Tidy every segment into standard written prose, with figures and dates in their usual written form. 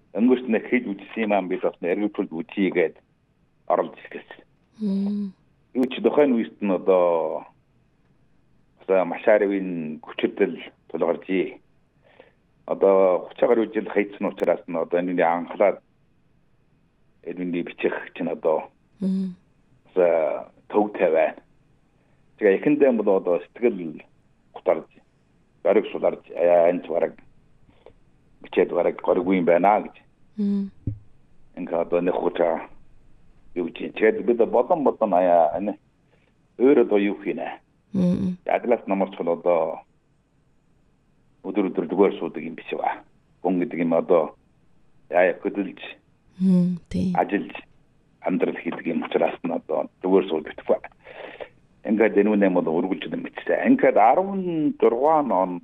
өнгөрснө хэд үжсэн юм бид бас эргэлбэл үжигээд оролж ирсэн. Юу ч дохойн үест нь одоо машаривын хүчтэй тулгарч одоо 30 гаруй жил хайцсан учраас нь одоо энэ анхлаад энэ бичих чинь одоо төвтэй байна. Тэгээ ихэндээ бол одоо сэтгэл гутарж бараг суларж энэ бараг бичээд бараг горгүй юм байна гэж. Ингээ одоо нэг хуучаа юу гэж тэгээд бид бодон аяа энэ өөр одоо юу хийнэ. Аглас намарч одоо өдөр зүгээр суудаг юм биш ба. Гон гэдэг юм одоо яа хөдөлж ажиллаж амьдрал хийдэг юм учраас нь одоо зүгээр суудаг ба. Ингээд энэ юм бол өргөлж юм бичсэн. Ингээд 17 он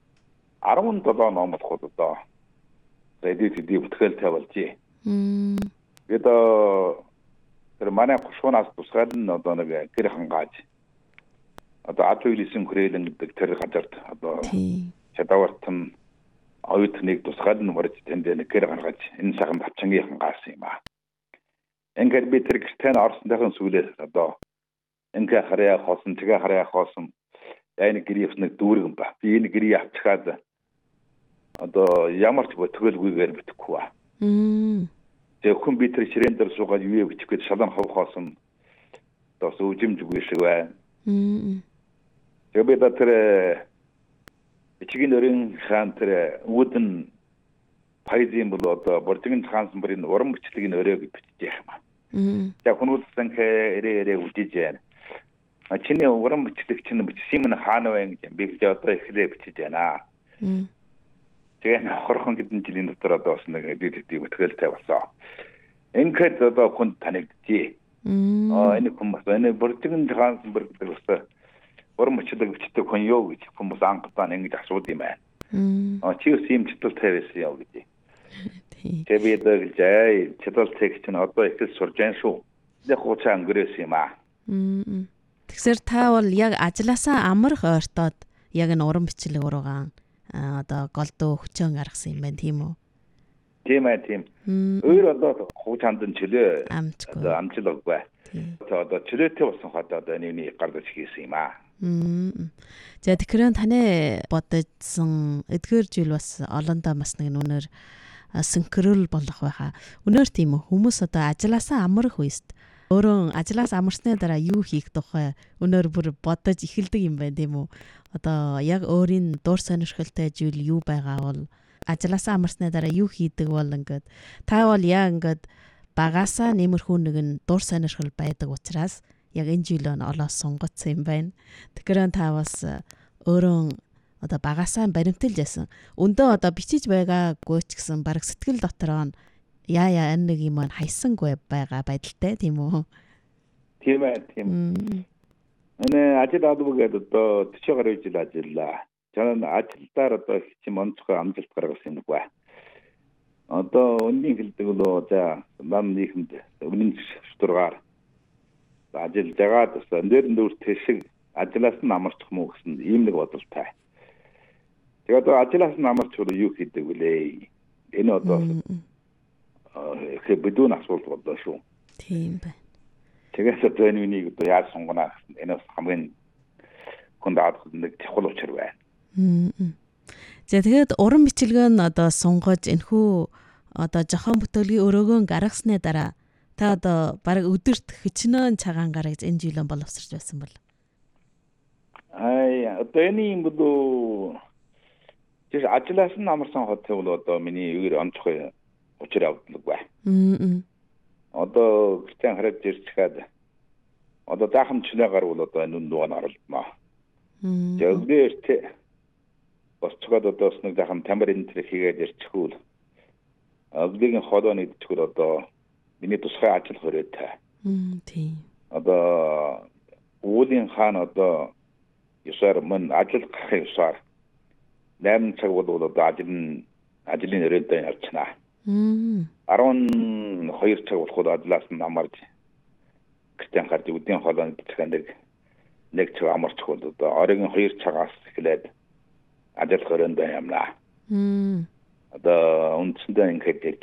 болох одоо эдит бүтгэл тавилж. Тэгээд тэр манай гушуунаас тусгаад нь одоо нэг гэр хангааж одоо атүйлсэн хүрээлэн гэдэг тэр газарт одоо чадвартан оюутныг тусгаад нь мөрж тэнд нэг гэр гаргаж энэ сахан тавчангийн хангаасан юм аа. Ингээд би тэр гэртэн орсондойхон сүлээс одоо ингээ хараа хоосон тэгээ хараа хоосон энэ гэрээс нэг дүүргэн ба. Би энэ гэрийг авчихад одоо ямар ч бүтгэлгүйгээр битгэхгүй ба. Тэгээ хүн би тэр ширээн дээр суугаад юу бичих гэж шалан хов хоосон одоо сүүжимжгүй шиг байна. Тэгээ би тэр бичгийн өрийн хаан тэр үүдэн пайзын бол одоо боржигын хаансан бүрийн уран бичлэгийн өрөөг бичиж яах юм. Тэгээ хүмүүстэн хэрэг үжиж яана. Чиний уран бичлэг чинь бичсэн юм хаана вэ гэж би одоо эхлээ бичиж байна. Тэгээ хорхон хэдэн жилийн дотор одоо бас нэг эдит бүтгэлтэй болсон. Ингээд одоо хүн танигдчихэ. Энэ хүмүүс энэ боржигын хаансан бүр гэдэг бас уран бичлэг бичдэг хүн юу гэж хүмүүс анхтаа ингэж асууд юм байна. Чи юу юм чөлтэй байсан яа гэж. Тэгээ би дэгжээ чөлтэй текст нь одоо их сурж байгаа шүү. Яг хуцаа өнгөрөөс юм аа. Тэгэхээр та бол яг ажилласаа амарх ойртоод яг энэ уран бичлэг уруугаан одоо голдуу хүчөөн гаргасан юм байна тийм үү? Тийм ээ тийм. Өөр одоо хуучаанд нь чөлөө одоо амжилтгүй. Одоо чөлөөтэй болсон хад одоо энэ гардаж хийсэн юм аа. За тэгэхээр таны бодсон эдгээр жил бас олондоо бас нэг нүнээр синхрол болох байхаа. Өнөөр тийм хүмүүс одоо ажилласаа амарх үест өөрөө ажлаас амарсны дараа юу хийх тухай өнөөр бүр бодож эхэлдэг юм байна тийм үү? Одоо яг өөрийн дур сонирхолтой зүйл юу байгаа бол ажлаас амарсны дараа юу хийдэг бол ингээд та бол яа ингээд багасаа нэмэрхүү нэгэн дур сонирхол байдаг учраас яг энэ жилөө олоос сонгоцсон юм байна. Тэгэхээр та бас өөрөө одоо багасаа баримталж ясан. Өндөө одоо бичиж байгаагүй ч гэсэн баг сэтгэл дотороо яа энэ нэг юм хайсангүй байгаа байдалтай тийм үү? Тийм ээ тийм. Энэ ажил авдаг одоо 40 гаруй жил ажиллаа. Чанаа ажилдаар одоо хичээн онцгой амжилт гаргасан юм байна. Одоо өнний хэлдэг бол за нам нийгэмд өмнө шүтургаар ажиллаж байгаа гэсэн дээр нүр тэшиг ажлаас нь амарчих муу гэсэн ийм нэг бодолтой. Тэгээд одоо ажлаас нь амарч юу хийдэг вүлээ? Энэ одоо бидүүн асуулт боллоо шүү. Тийм байна. Тэгээс одоо энэ үнийг одоо яаж сонгоно гэсэн энэ хамгийн хүн даад нэг чухал учир байна. За тэгээд уран бичлэг нь одоо сонгож энэхүү одоо жохон бүтээлгийн өрөөгөө гаргасны дараа та одоо бараг өдөрт хичнээн цагаан гаргаж энэ жилэн боловсрч байсан бол. Одоо энэ юм бол тэр ажлаас нь амарсан хоттой бол одоо миний өөр онцгой учир авдаг бай. Одоо гэртээ хараад ирчихэд одоо даахмчлаа гарвал одоо энэ дуун оролдоно. Жогдэрт босцоод одоо нэг даахм тамир энэ төр хийгээд ирчихвэл өглөөгийн хоолой нэгдэхгүй одоо миний тусгай ажил хүрээтэй. Тийм. Одоо уулын хаан одоо ёсоор мөн ажил гарах ёсоор 8 цаг бол одоо ажлын өрөөндөө явчихна. 12 цаг болоход адлаас нь амарч гэртээ гарч өдийн хоолойнд цэхэнд нэг цаг амарч хол одоо оройн 2 цагаас эхлээд ажил хөрөнд байна. Одоо үндсэндээ ингээд